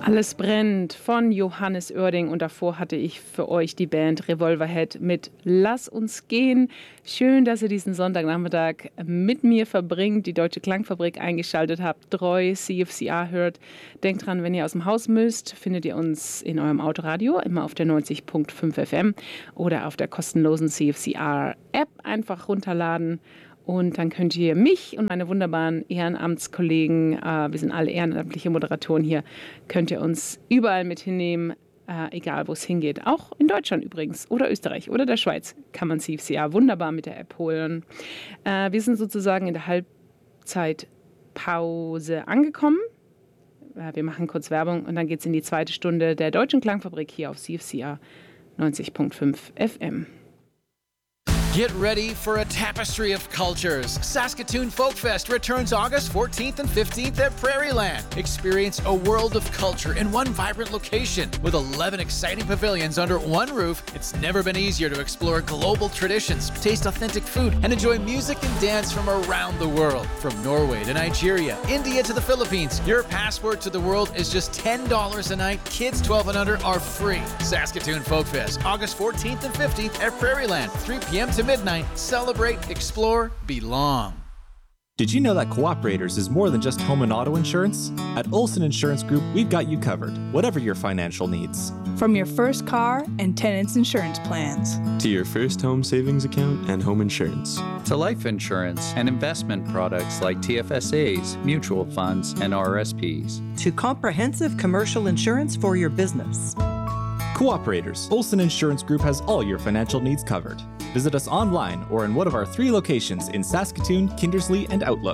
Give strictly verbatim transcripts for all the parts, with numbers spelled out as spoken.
Alles brennt von Johannes Oerding und davor hatte ich für euch die Band Revolverhead mit Lass uns gehen. Schön, dass ihr diesen Sonntagnachmittag mit mir verbringt, die Deutsche Klangfabrik eingeschaltet habt, treu C F C R hört. Denkt dran, wenn ihr aus dem Haus müsst, findet ihr uns in eurem Autoradio, immer auf der neunzig Komma fünf F M oder auf der kostenlosen C F C R App einfach runterladen. Und dann könnt ihr mich und meine wunderbaren Ehrenamtskollegen, äh, wir sind alle ehrenamtliche Moderatoren hier, könnt ihr uns überall mit hinnehmen, äh, egal wo es hingeht. Auch in Deutschland übrigens oder Österreich oder der Schweiz kann man C F C R wunderbar mit der App holen. Äh, wir sind sozusagen in der Halbzeitpause angekommen. Äh, wir machen kurz Werbung und dann geht es in die zweite Stunde der Deutschen Klangfabrik hier auf C F C R neunzig Komma fünf F M. Get ready for a tapestry of cultures. Saskatoon Folk Fest returns August fourteenth and fifteenth at Prairieland. Experience a world of culture in one vibrant location. With eleven exciting pavilions under one roof, it's never been easier to explore global traditions, taste authentic food, and enjoy music and dance from around the world. From Norway to Nigeria, India to the Philippines, your passport to the world is just ten dollars a night. Kids twelve and under are free. Saskatoon Folk Fest, August fourteenth and fifteenth at Prairieland, three p.m. to midnight. Celebrate, explore, belong. Did you know that Cooperators is more than just home and auto insurance? At Olson Insurance Group, we've got you covered, whatever your financial needs. From your first car and tenants insurance plans. To your first home savings account and home insurance. To life insurance and investment products like T F S As, mutual funds, and R R S Ps. To comprehensive commercial insurance for your business. Cooperators, Olson Insurance Group has all your financial needs covered. Visit us online or in one of our three locations in Saskatoon, Kindersley, and Outlook.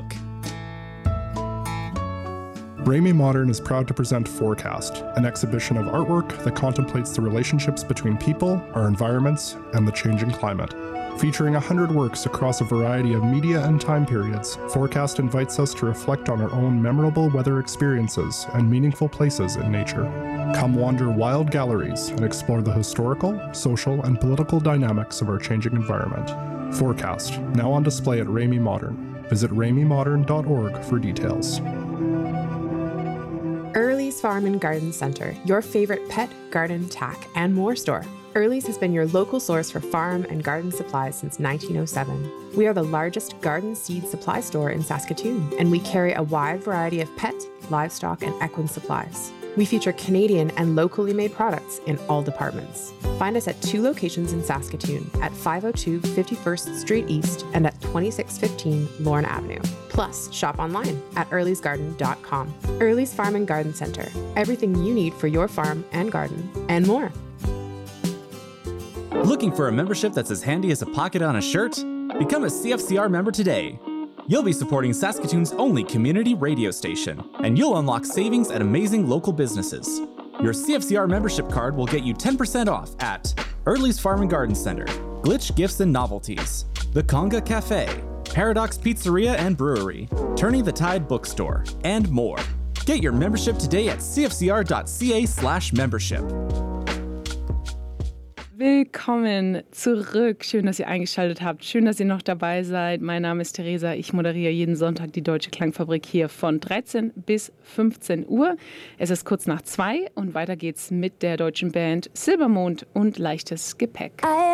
Ramey Modern is proud to present Forecast, an exhibition of artwork that contemplates the relationships between people, our environments, and the changing climate. Featuring one hundred works across a variety of media and time periods, Forecast invites us to reflect on our own memorable weather experiences and meaningful places in nature. Come wander wild galleries and explore the historical, social, and political dynamics of our changing environment. Forecast, now on display at Ramey Modern. Visit ramey modern dot org for details. Early's Farm and Garden Center, your favorite pet, garden, tack, and more store. Early's has been your local source for farm and garden supplies since nineteen oh seven. We are the largest garden seed supply store in Saskatoon, and we carry a wide variety of pet, livestock, and equine supplies. We feature Canadian and locally made products in all departments. Find us at two locations in Saskatoon, at five oh two fifty-first Street East and at twenty-six fifteen Lorne Avenue. Plus, shop online at earlys garden dot com. Early's Farm and Garden Center. Everything you need for your farm and garden, and more. Looking for a membership that's as handy as a pocket on a shirt? Become a C F C R member today. You'll be supporting Saskatoon's only community radio station, and you'll unlock savings at amazing local businesses. Your C F C R membership card will get you ten percent off at Early's Farm and Garden Center, Glitch Gifts and Novelties, The Conga Cafe, Paradox Pizzeria and Brewery, Turning the Tide Bookstore, and more. Get your membership today at c f c r dot c a slash membership. Willkommen zurück. Schön, dass ihr eingeschaltet habt. Schön, dass ihr noch dabei seid. Mein Name ist Theresa. Ich moderiere jeden Sonntag die Deutsche Klangfabrik hier von dreizehn bis fünfzehn Uhr. Es ist kurz nach zwei und weiter geht's mit der deutschen Band Silbermond und leichtes Gepäck.